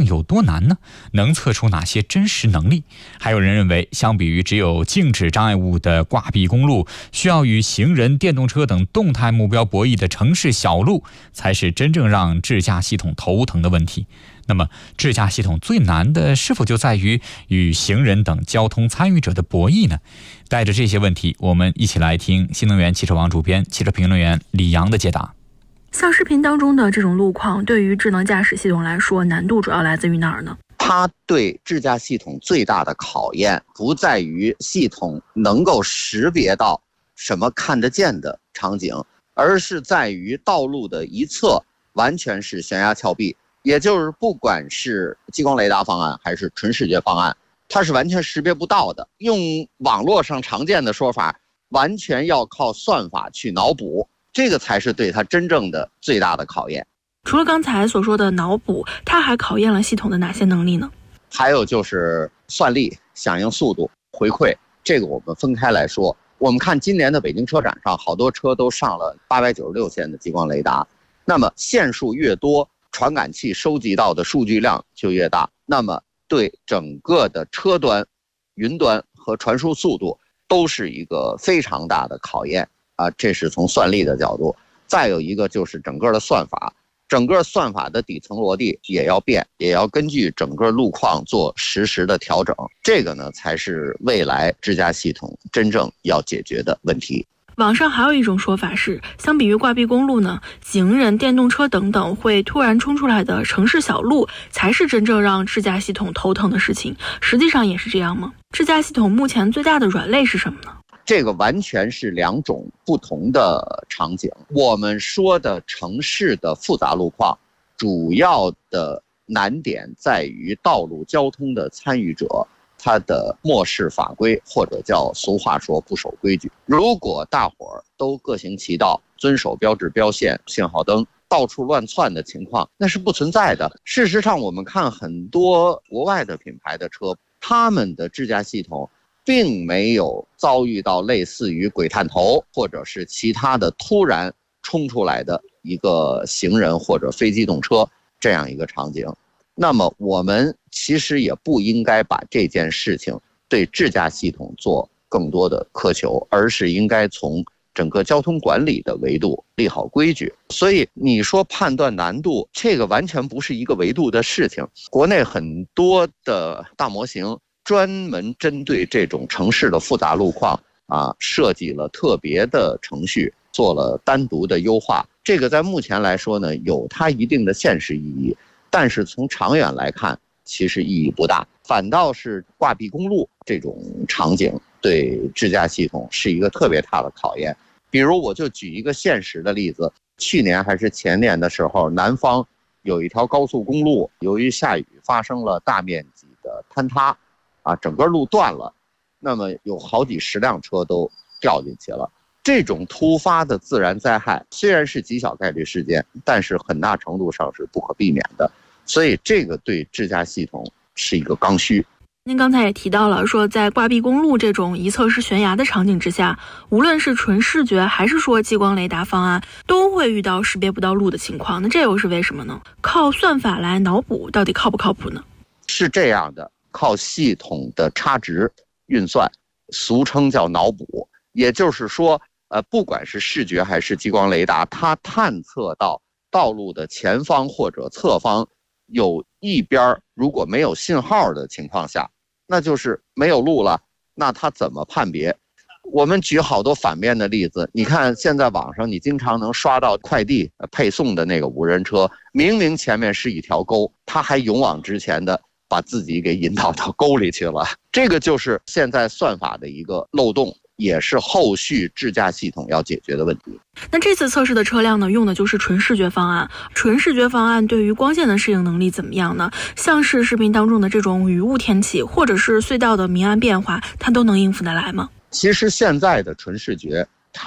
有多难呢？能测出哪些真实能力？还有人认为，相比于只有静止障碍物的挂壁公路，需要与行人、电动车等动态目标博弈的城市小路，才是真正让智驾系统头疼的问题。那么，智驾系统最难的是否就在于与行人等交通参与者的博弈呢？带着这些问题，我们一起来听新能源汽车网主编、汽车评论员李阳的解答。 像视频当中的这种路况，对于智能驾驶系统来说，难度主要来自于哪儿呢？ 它对智驾系统最大的考验不在于系统能够识别到什么看得见的场景，而是在于道路的一侧完全是悬崖峭壁，也就是不管是激光雷达方案还是纯视觉方案，它是完全识别不到的。用网络上常见的说法，完全要靠算法去脑补，这个才是对它真正的最大的考验。 除了刚才所说的脑补，它还考验了系统的哪些能力呢？ 还有就是算力、响应速度、回馈，这个我们分开来说。我们看今年的北京车展上，好多车都上了896线的激光雷达，那么线数越多，传感器收集到的数据量就越大，那么对整个的车端、云端和传输速度都是一个非常大的考验啊，这是从算力的角度。再有一个就是整个的算法，整个算法的底层逻辑也要变，也要根据整个路况做实时的调整，这个呢才是未来智驾系统真正要解决的问题。 网上还有一种说法是，相比于挂壁公路呢，行人、电动车等等会突然冲出来的城市小路，才是真正让智驾系统头疼的事情。实际上也是这样吗？智驾系统目前最大的软肋是什么呢？ 这个完全是两种不同的场景。我们说的城市的复杂路况，主要的难点在于道路交通的参与者他的漠视法规，或者叫俗话说不守规矩。如果大伙儿都各行其道，遵守标志标线、信号灯，到处乱窜的情况，那是不存在的。事实上，我们看很多国外的品牌的车，他们的智驾系统并没有遭遇到类似于鬼探头或者是其他的突然冲出来的一个行人或者非机动车这样一个场景。那么我们其实也不应该把这件事情对智驾系统做更多的苛求，而是应该从整个交通管理的维度立好规矩。所以你说判断难度，这个完全不是一个维度的事情。国内很多的大模型专门针对这种城市的复杂路况设计了特别的程序，做了单独的优化。这个在目前来说呢，有它一定的现实意义，但是从长远来看，其实意义不大。反倒是挂壁公路这种场景对智驾系统是一个特别大的考验。比如我就举一个现实的例子，去年还是前年的时候，南方有一条高速公路，由于下雨发生了大面积的坍塌整个路断了，那么有好几十辆车都掉进去了。这种突发的自然灾害虽然是极小概率事件，但是很大程度上是不可避免的，所以这个对智驾系统是一个刚需。 您刚才也提到了，说在挂壁公路这种一侧是悬崖的场景之下，无论是纯视觉还是说激光雷达方案，都会遇到识别不到路的情况。那这又是为什么呢？靠算法来脑补到底靠不靠谱呢？ 是这样的，靠系统的差值运算，俗称叫脑补。也就是说不管是视觉还是激光雷达，它探测到道路的前方或者侧方有一边如果没有信号的情况下，那就是没有路了，那它怎么判别？我们举好多反面的例子，你看现在网上你经常能刷到快递配送的那个无人车，明明前面是一条沟，它还勇往直前的把自己给引导到沟里去了。这个就是现在算法的一个漏洞，也是后续智驾系统要解决的问题。 那这次测试的车辆呢，用的就是纯视觉方案。纯视觉方案对于光线的适应能力怎么样呢？像是视频当中的这种雨雾天气，或者是隧道的明暗变化，它都能应付得来吗？ 其实现在的纯视觉